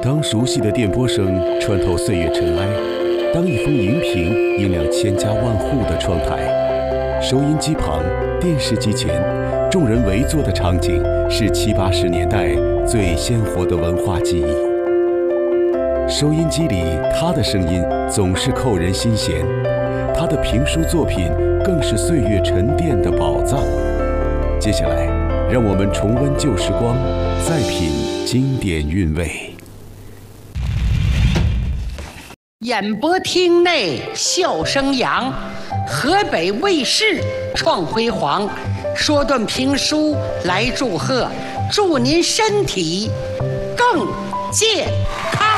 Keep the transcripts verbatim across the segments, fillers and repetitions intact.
当熟悉的电波声穿透岁月尘埃，当一封荧屏映亮千家万户的窗台，收音机旁、电视机前，众人围坐的场景是七八十年代最鲜活的文化记忆。收音机里他的声音总是扣人心弦，他的评书作品更是岁月沉淀的宝藏。接下来，让我们重温旧时光，再品经典韵味。 演播厅内笑声扬，河北卫视创辉煌，说段评书来祝贺，祝您身体更健康。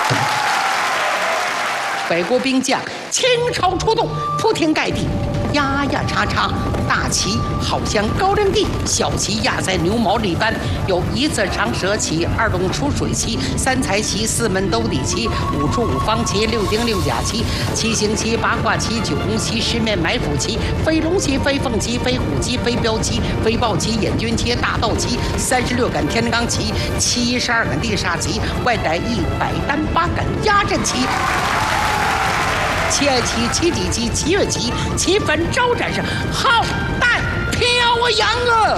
北国兵将倾巢出动，铺天盖地，压压叉叉，大旗好像高粱地，小旗压在牛毛里般，有一字长蛇旗，二龙出水旗，三彩旗，四门兜底旗，五出五方旗，六丁六甲旗，七星旗，八卦旗，九宫旗，十面埋伏旗，飞龙旗，飞凤旗，飞虎旗，飞镖旗，飞豹旗，演军旗，大道旗，三十六杆天罡旗，七十二杆地煞旗，外带一百单八杆压阵旗。七爱旗、七底旗、七月旗，旗帆招展上，浩荡飘扬啊！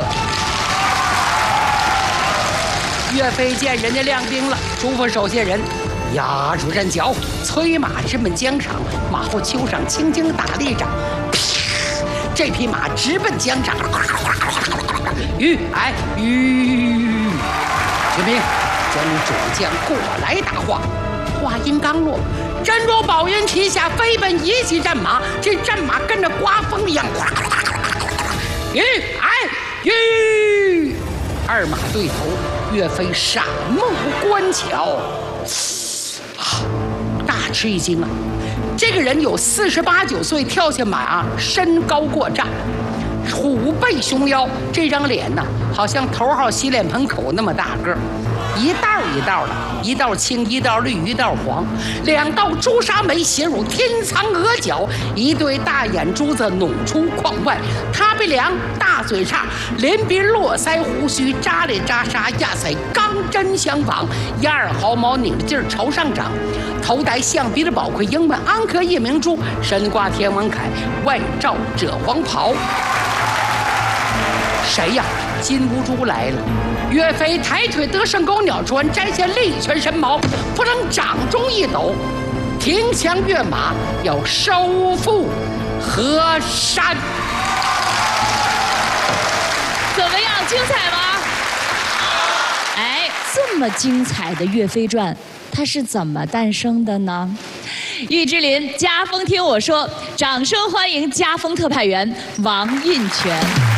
岳飞见人家亮兵了，嘱咐手下人压住阵脚，催马直奔疆场。马后丘上轻轻打了一掌，这匹马直奔疆场。吁哎吁！军兵，将主将过来答话。话音刚落，珍珠宝云旗下飞奔一骑战马，这战马跟着刮风一样，吁哎吁！二马对头，岳飞闪目观瞧，啊，大吃一惊啊！这个人有四十八九岁，跳下马，身高过丈，虎背熊腰，这张脸呢，好像头号洗脸盆口那么大个儿。一道一道的，一道青，一道绿，一道黄，两道朱砂眉斜入天苍额角，一对大眼珠子弄出眶外，塌鼻梁，大嘴叉，连鼻络腮胡须扎里扎沙，压腮钢针相仿，压耳毫毛拧着劲儿朝上长，头戴象鼻的宝盔，英文安科夜明珠，身挂天王铠，外罩赭黄袍。谁呀？金兀术来了。岳飞抬腿得胜狗鸟传，摘下力拳神矛，扑成掌中一抖，停枪跃马，要收复河山。 怎么样，精彩吗？哎，这么精彩的《岳飞传》，它是怎么诞生的呢？玉芝林家风听我说，掌声欢迎家风特派员王印泉。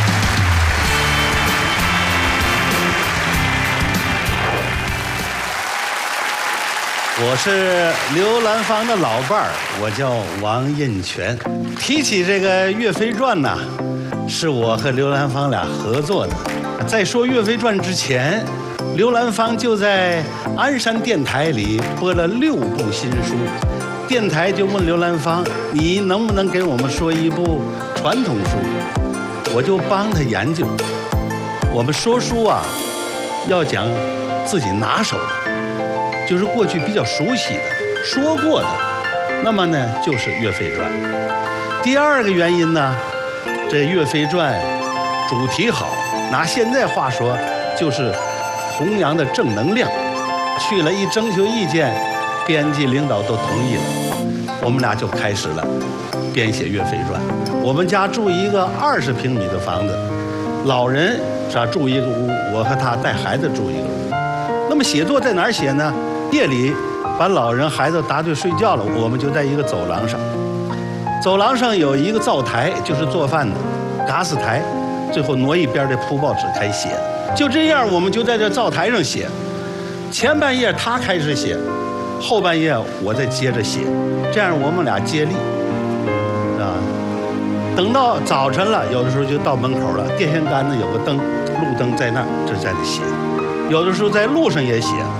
我是刘兰芳的老伴儿，我叫王印泉。提起这个《岳飞传》呐，是我和刘兰芳俩合作的。在说《岳飞传》之前，刘兰芳就在鞍山电台里播了六部新书。电台就问刘兰芳：“你能不能给我们说一部传统书？”我就帮他研究。我们说书啊，要讲自己拿手的。就是过去比较熟悉的、说过的，那么呢，就是《岳飞传》。第二个原因呢，这《岳飞传》主题好，拿现在话说，就是弘扬的正能量。去了一征求意见，编辑领导都同意了，我们俩就开始了编写《岳飞传》。我们家住一个二十平米的房子，老人是吧住一个屋，我和他带孩子住一个屋。那么写作在哪儿写呢？夜里把老人孩子打盹睡觉了，我们就在一个走廊上，走廊上有一个灶台，就是做饭的嘎斯台，最后挪一边的铺报纸开写。就这样，我们就在这灶台上写。前半夜他开始写，后半夜我再接着写，这样我们俩接力，啊。等到早晨了，有的时候就到门口了，电线杆子有个灯，路灯在那儿，这在那写。有的时候在路上也写。